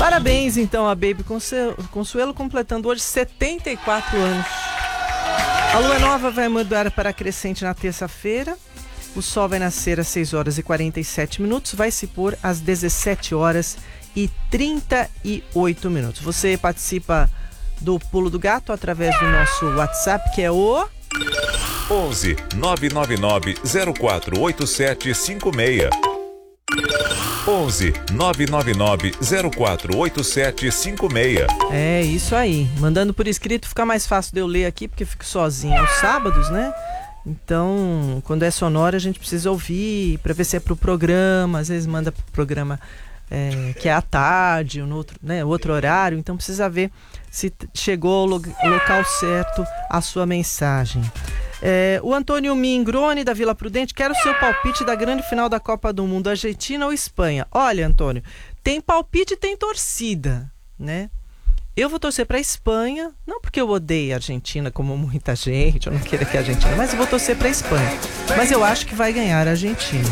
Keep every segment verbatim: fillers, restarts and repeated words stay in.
Parabéns então a Baby Consuelo, completando hoje setenta e quatro anos. A lua nova vai mudar para a crescente na terça-feira. O sol vai nascer às seis horas e quarenta e sete minutos, vai se pôr às dezessete horas e trinta e oito minutos. Você participa do Pulo do Gato através do nosso WhatsApp, que é o onze nove nove nove zero quatro oito sete cinco seis. onze nove nove nove zero quatro oito sete cinco seis. É isso aí. Mandando por escrito fica mais fácil de eu ler aqui, porque eu fico sozinho aos sábados, né? Então, quando é sonora, a gente precisa ouvir para ver se é pro programa. Às vezes manda pro programa é, que é à tarde, ou no outro, né, outro horário. Então precisa ver se chegou ao lo- local certo a sua mensagem. É, o Antônio Mingrone da Vila Prudente quer o seu palpite da grande final da Copa do Mundo, Argentina ou Espanha. Olha, Antônio, tem palpite e tem torcida, né? Eu vou torcer para a Espanha, não porque eu odeio a Argentina como muita gente, eu não quero que a Argentina, mas eu vou torcer para a Espanha. Mas eu acho que vai ganhar a Argentina.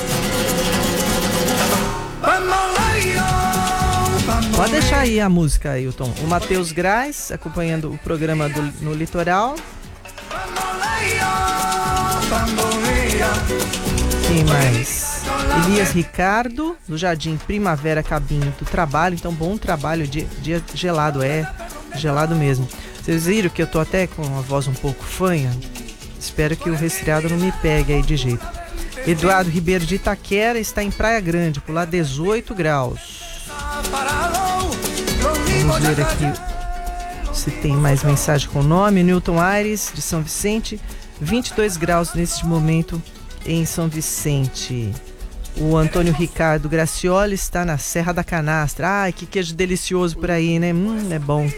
Pode deixar aí a música, Ailton. O Matheus Graz acompanhando o programa do, no Litoral. Quem mais? Elias Ricardo, do Jardim Primavera Cabinho do Trabalho. Então, bom trabalho, dia, dia gelado, é gelado mesmo. Vocês viram que eu tô até com a voz um pouco fanha? Espero que o resfriado não me pegue aí de jeito. Eduardo Ribeiro de Itaquera está em Praia Grande, por lá dezoito graus. Vamos ver aqui se tem mais mensagem com o nome. Newton Aires, de São Vicente, vinte e dois graus neste momento em São Vicente. O Antônio Ricardo Gracioli está na Serra da Canastra. Ai, que queijo delicioso por aí, né? Hum, é bom.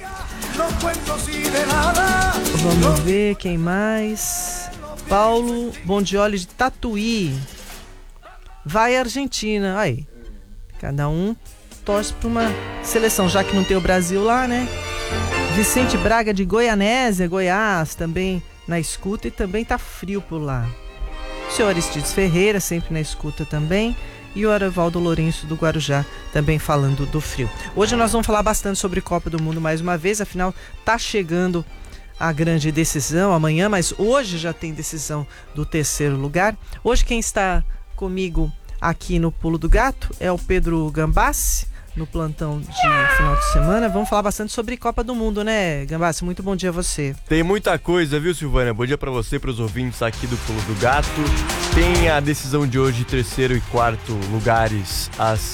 Vamos ver quem mais. Paulo Bondioli de Tatuí. Vai Argentina. Aí, cada um torce para uma seleção, já que não tem o Brasil lá, né? Vicente Braga de Goianésia, Goiás, também na escuta, e também tá frio por lá. O senhor Aristides Ferreira, sempre na escuta também, e o Aravaldo Lourenço do Guarujá, também falando do frio. Hoje nós vamos falar bastante sobre Copa do Mundo mais uma vez, afinal tá chegando a grande decisão amanhã, mas hoje já tem decisão do terceiro lugar. Hoje quem está comigo aqui no Pulo do Gato é o Pedro Gambassi, no plantão de final de semana. Vamos falar bastante sobre Copa do Mundo, né, Gambassi? Muito bom dia a você. Tem muita coisa, viu, Silvânia? Bom dia pra você, pros ouvintes aqui do Pulo do Gato. Tem a decisão de hoje, terceiro e quarto lugares, às